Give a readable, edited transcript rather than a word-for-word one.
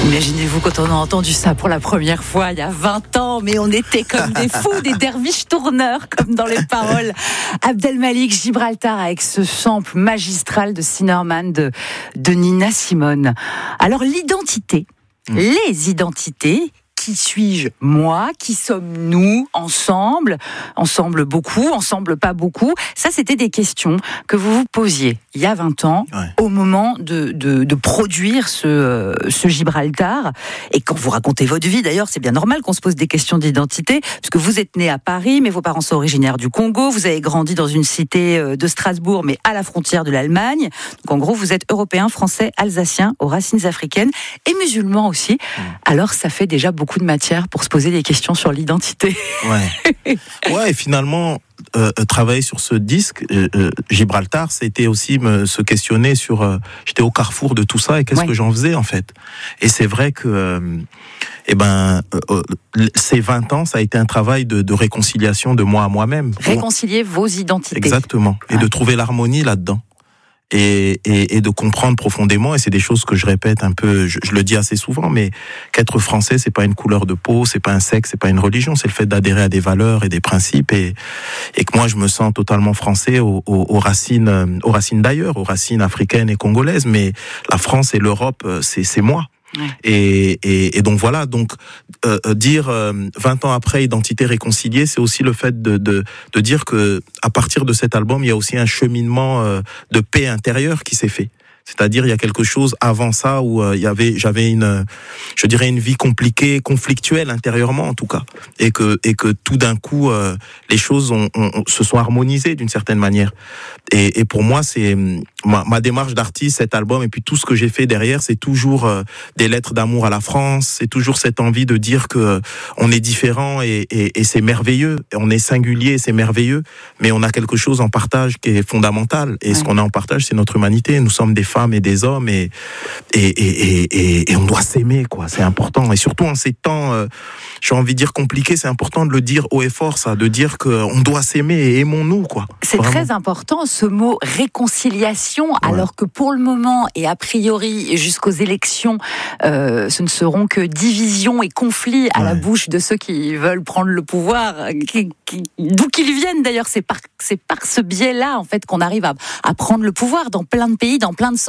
Imaginez-vous quand on a entendu ça pour la première fois il y a 20 ans, mais on était comme des fous, des derviches tourneurs, comme dans les paroles. Abdelmalik, Gibraltar, avec ce sample magistral de Sinnerman de Nina Simone. Alors l'identité, les identités, qui suis-je, moi? Qui sommes-nous, ensemble? Ensemble beaucoup, ensemble pas beaucoup? Ça, c'était des questions que vous vous posiez il y a 20 ans, au moment de produire ce Gibraltar. Et quand vous racontez votre vie, d'ailleurs, c'est bien normal qu'on se pose des questions d'identité, puisque vous êtes né à Paris, mais vos parents sont originaires du Congo, vous avez grandi dans une cité de Strasbourg, mais à la frontière de l'Allemagne. Donc, en gros, vous êtes européen, français, alsacien, aux racines africaines, et musulman aussi. Alors, ça fait déjà beaucoup de matière pour se poser des questions sur l'identité. Ouais, et finalement, travailler sur ce disque, Gibraltar, c'était aussi se questionner sur... j'étais au carrefour de tout ça et qu'est-ce que j'en faisais, en fait. Et c'est vrai que... ces 20 ans, ça a été un travail de réconciliation de moi à moi-même. Réconcilier vos identités. Exactement. Et de trouver l'harmonie là-dedans. Et de comprendre profondément, et c'est des choses que je répète un peu, je le dis assez souvent, mais qu'être français, c'est pas une couleur de peau, c'est pas un sexe, c'est pas une religion, c'est le fait d'adhérer à des valeurs et des principes, et que moi je me sens totalement français aux racines d'ailleurs, aux racines africaines et congolaises, mais la France et l'Europe, c'est moi. Et donc voilà, dire 20 ans après identité réconciliée, c'est aussi le fait de dire que à partir de cet album, il y a aussi un cheminement de paix intérieure qui s'est fait. C'est-à-dire, il y a quelque chose avant ça où j'avais une vie compliquée, conflictuelle intérieurement en tout cas, et que tout d'un coup les choses se sont harmonisées d'une certaine manière. Et pour moi, c'est ma démarche d'artiste, cet album, et puis tout ce que j'ai fait derrière, c'est toujours des lettres d'amour à la France. C'est toujours cette envie de dire que on est différent et c'est merveilleux. On est singulier, c'est merveilleux, mais on a quelque chose en partage qui est fondamental. Et ce qu'on a en partage, c'est notre humanité. Nous sommes des femmes et des hommes, et on doit s'aimer, quoi. C'est important. Et surtout en ces temps, j'ai envie de dire compliqués, c'est important de le dire haut et fort, ça, de dire qu'on doit s'aimer et aimons-nous, quoi. C'est vraiment très important, ce mot réconciliation, alors que pour le moment, et a priori jusqu'aux élections, ce ne seront que divisions et conflits à la bouche de ceux qui veulent prendre le pouvoir, d'où qu'ils viennent d'ailleurs. C'est par ce biais-là, en fait, qu'on arrive à prendre le pouvoir dans plein de pays, dans plein de sociétés.